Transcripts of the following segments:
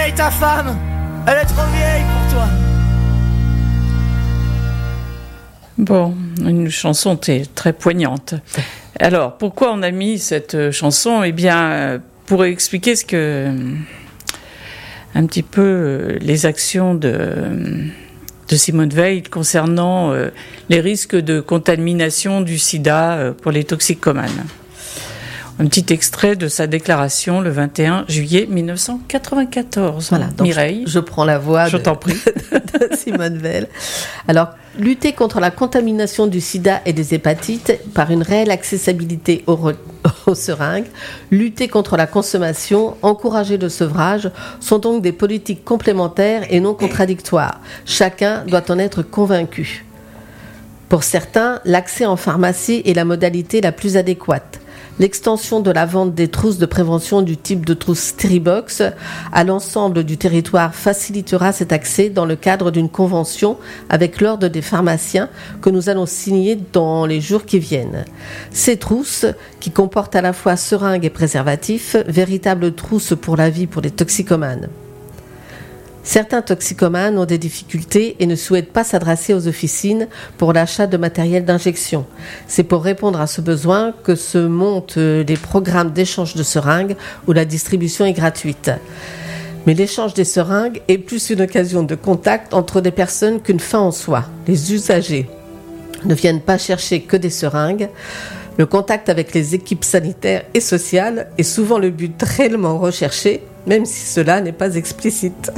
vieille ta femme. Elle est trop vieille pour toi. Bon, une chanson très poignante. Alors, pourquoi on a mis cette chanson ? Eh bien, pour expliquer un petit peu les actions de Simone Veil concernant les risques de contamination du sida pour les toxicomanes. Un petit extrait de sa déclaration le 21 juillet 1994. Voilà, donc Mireille, je prends la voix je t'en prie. de Simone Veil. Alors, lutter contre la contamination du sida et des hépatites par une réelle accessibilité aux seringues, lutter contre la consommation, encourager le sevrage, sont donc des politiques complémentaires et non contradictoires. Chacun doit en être convaincu. Pour certains, l'accès en pharmacie est la modalité la plus adéquate. L'extension de la vente des trousses de prévention du type de trousse Steribox à l'ensemble du territoire facilitera cet accès dans le cadre d'une convention avec l'Ordre des pharmaciens que nous allons signer dans les jours qui viennent. Ces trousses, qui comportent à la fois seringues et préservatifs, véritables trousses pour la vie pour les toxicomanes. Certains toxicomanes ont des difficultés et ne souhaitent pas s'adresser aux officines pour l'achat de matériel d'injection. C'est pour répondre à ce besoin que se montent les programmes d'échange de seringues où la distribution est gratuite. Mais l'échange des seringues est plus une occasion de contact entre des personnes qu'une fin en soi. Les usagers ne viennent pas chercher que des seringues. Le contact avec les équipes sanitaires et sociales est souvent le but réellement recherché, même si cela n'est pas explicite.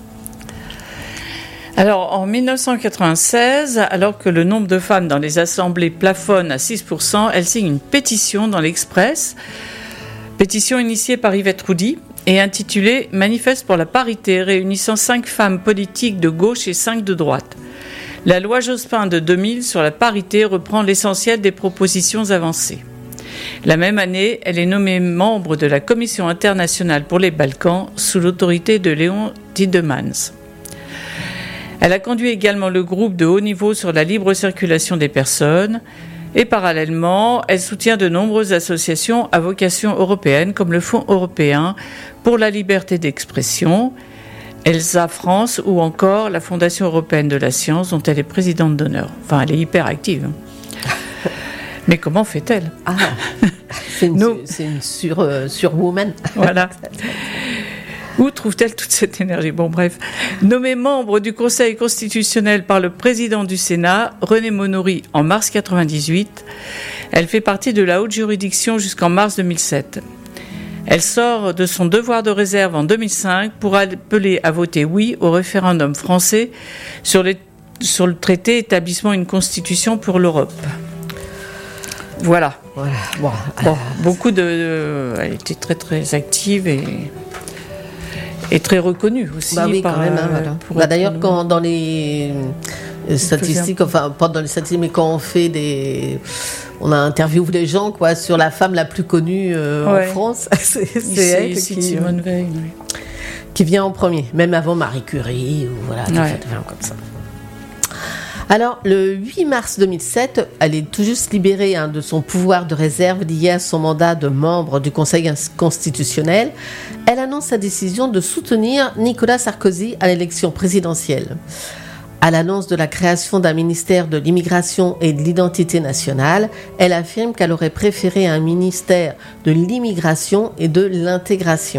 Alors, en 1996, alors que le nombre de femmes dans les assemblées plafonne à 6%, elle signe une pétition dans l'Express, pétition initiée par Yvette Roudy et intitulée « Manifeste pour la parité », réunissant 5 femmes politiques de gauche et 5 de droite. La loi Jospin de 2000 sur la parité reprend l'essentiel des propositions avancées. La même année, elle est nommée membre de la Commission internationale pour les Balkans sous l'autorité de Léon Tindemans. Elle a conduit également le groupe de haut niveau sur la libre circulation des personnes et parallèlement, elle soutient de nombreuses associations à vocation européenne comme le Fonds européen pour la liberté d'expression, Elsa France ou encore la Fondation européenne de la science dont elle est présidente d'honneur. Enfin, elle est hyper active. Mais comment fait-elle ? C'est une surwoman. Voilà. Où trouve-t-elle toute cette énergie ? Bon, bref. Nommée membre du Conseil constitutionnel par le président du Sénat, René Monory, en mars 1998, elle fait partie de la haute juridiction jusqu'en mars 2007. Elle sort de son devoir de réserve en 2005 pour appeler à voter oui au référendum français sur le traité établissant une constitution pour l'Europe. Voilà. Bon, elle était très très active et très reconnue aussi. Oui, quand même. Voilà. D'ailleurs, quand dans les statistiques, pas dans les statistiques, mais quand on a interviewé les gens sur la femme la plus connue en France, c'est elle Simone Veil, qui vient en premier, même avant Marie Curie ou des femmes comme ça. Alors, le 8 mars 2007, elle est tout juste libérée de son pouvoir de réserve lié à son mandat de membre du Conseil constitutionnel. Elle annonce sa décision de soutenir Nicolas Sarkozy à l'élection présidentielle. À l'annonce de la création d'un ministère de l'immigration et de l'identité nationale, elle affirme qu'elle aurait préféré un ministère de l'immigration et de l'intégration.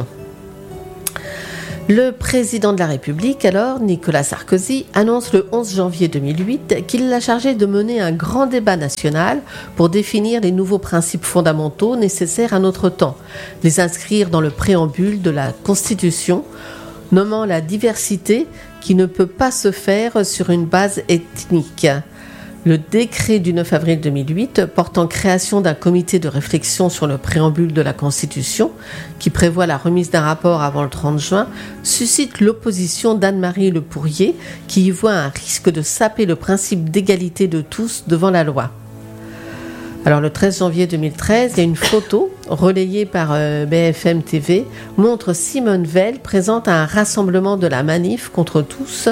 Le président de la République, alors, Nicolas Sarkozy, annonce le 11 janvier 2008 qu'il l'a chargé de mener un grand débat national pour définir les nouveaux principes fondamentaux nécessaires à notre temps, les inscrire dans le préambule de la Constitution, nommant la diversité qui ne peut pas se faire sur une base ethnique. Le décret du 9 avril 2008 portant création d'un comité de réflexion sur le préambule de la Constitution, qui prévoit la remise d'un rapport avant le 30 juin, suscite l'opposition d'Anne-Marie Le Pourrier, qui y voit un risque de saper le principe d'égalité de tous devant la loi. Alors le 13 janvier 2013, il y a une photo relayée par BFM TV, montre Simone Veil présente à un rassemblement de la manif pour tous,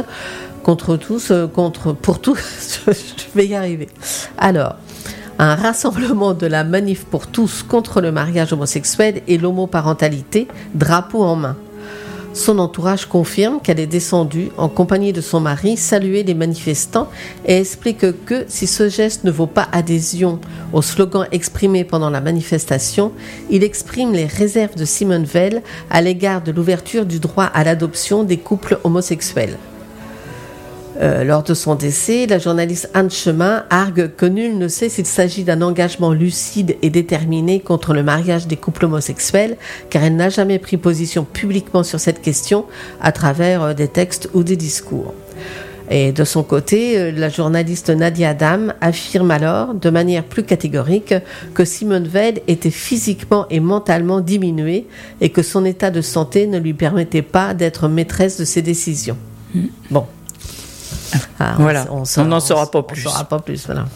je vais y arriver. Alors, un rassemblement de la manif pour tous contre le mariage homosexuel et l'homoparentalité, drapeau en main. Son entourage confirme qu'elle est descendue, en compagnie de son mari, saluer les manifestants et explique que si ce geste ne vaut pas adhésion au slogan exprimé pendant la manifestation, il exprime les réserves de Simone Veil à l'égard de l'ouverture du droit à l'adoption des couples homosexuels. Lors de son décès, la journaliste Anne Chemin argue que nul ne sait s'il s'agit d'un engagement lucide et déterminé contre le mariage des couples homosexuels, car elle n'a jamais pris position publiquement sur cette question à travers des textes ou des discours. Et de son côté, la journaliste Nadia Adam affirme alors, de manière plus catégorique, que Simone Veil était physiquement et mentalement diminuée et que son état de santé ne lui permettait pas d'être maîtresse de ses décisions. Bon. Voilà, on n'en saura pas plus. Voilà.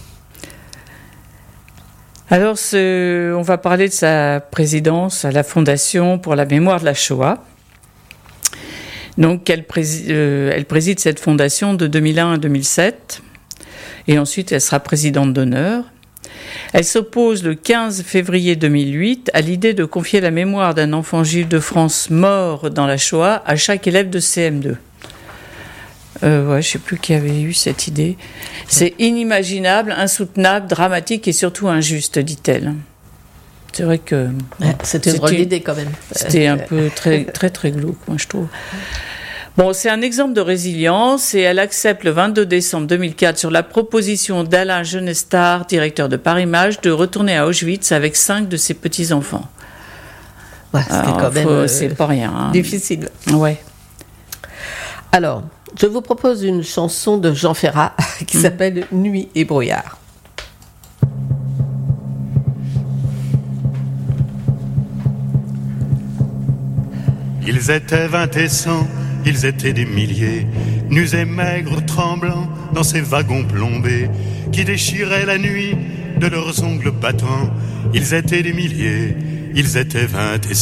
Alors, on va parler de sa présidence à la Fondation pour la mémoire de la Shoah. Donc, elle préside cette fondation de 2001 à 2007. Et ensuite, elle sera présidente d'honneur. Elle s'oppose le 15 février 2008 à l'idée de confier la mémoire d'un enfant juif de France mort dans la Shoah à chaque élève de CM2. Je ne sais plus qui avait eu cette idée. C'est inimaginable, insoutenable, dramatique et surtout injuste, dit-elle. C'est vrai que... c'était une drôle d'idée quand même. C'était un peu très, très, très glauque, moi je trouve. Bon, c'est un exemple de résilience et elle accepte le 22 décembre 2004 sur la proposition d'Alain Genestard, directeur de Paris Match, de retourner à Auschwitz avec 5 de ses petits-enfants. Ouais, c'était quand même c'est pas rien. Hein. Difficile. Ouais. Alors, je vous propose une chanson de Jean Ferrat qui s'appelle « Nuit et brouillard ». Ils étaient 20 et 100, ils étaient des milliers, nus et maigres, tremblants dans ces wagons plombés qui déchiraient la nuit de leurs ongles battants. Ils étaient des milliers, ils étaient 20 et 100.